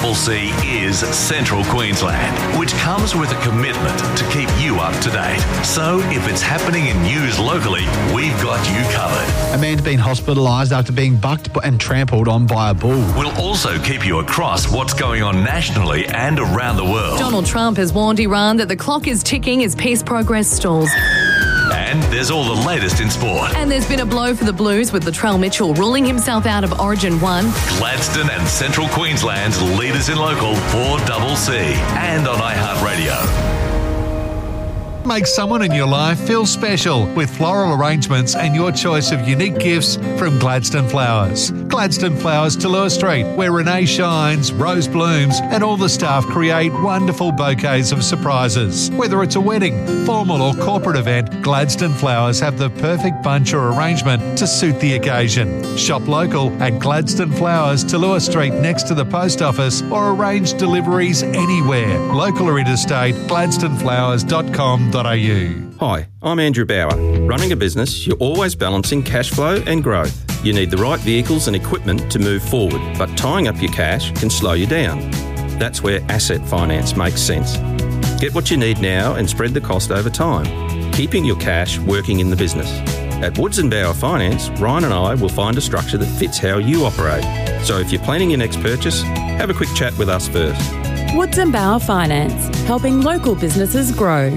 4CC is Central Queensland, which comes with a commitment to keep you up to date. So if it's happening in news locally, we've got you covered. A man's been hospitalised after being bucked and trampled on by a bull. We'll also keep you across what's going on nationally and around the world. Donald Trump has warned Iran that the clock is ticking as peace progress stalls. And there's all the latest in sport. And there's been a blow for the Blues with Latrell Mitchell ruling himself out of Origin 1. Gladstone and Central Queensland's leaders in local 4CC and on iHeartRadio. Make someone in your life feel special with floral arrangements and your choice of unique gifts from Gladstone Flowers. Gladstone Flowers, Tallulah Street, where Renee shines, Rose blooms, and all the staff create wonderful bouquets of surprises. Whether it's a wedding, formal or corporate event, Gladstone Flowers have the perfect bunch or arrangement to suit the occasion. Shop local at Gladstone Flowers, Tallulah Street, next to the post office, or arrange deliveries anywhere. Local or interstate, gladstoneflowers.com.au. Hi, I'm Andrew Bauer. Running a business, you're always balancing cash flow and growth. You need the right vehicles and equipment to move forward, but tying up your cash can slow you down. That's where asset finance makes sense. Get what you need now and spread the cost over time, keeping your cash working in the business. At Woods & Bauer Finance, Ryan and I will find a structure that fits how you operate. So if you're planning your next purchase, have a quick chat with us first. Woods & Bauer Finance, helping local businesses grow.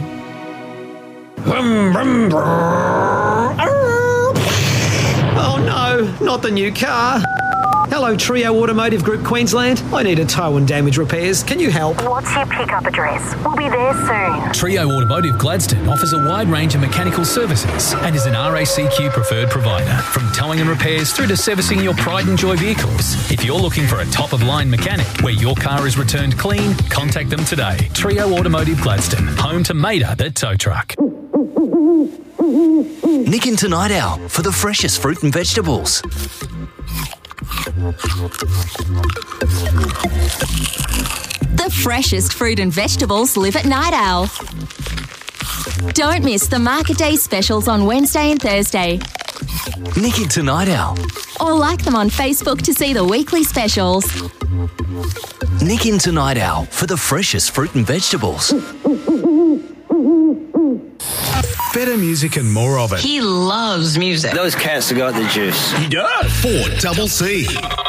Oh no, not the new car. Hello, Trio Automotive Group Queensland. I need a tow and damage repairs. Can you help? What's your pickup address? We'll be there soon. Trio Automotive Gladstone offers a wide range of mechanical services and is an RACQ preferred provider. From towing and repairs through to servicing your pride and joy vehicles. If you're looking for a top-of-line mechanic where your car is returned clean, contact them today. Trio Automotive Gladstone, home to Mater the tow truck. Nick into Night Owl for the freshest fruit and vegetables. The freshest fruit and vegetables live at Night Owl. Don't miss the Market Day specials on Wednesday and Thursday. Nick into Night Owl. Or like them on Facebook to see the weekly specials. Nick into Night Owl for the freshest fruit and vegetables. Better music and more of it. He loves music. Those cats have got the juice. He does. 4CC.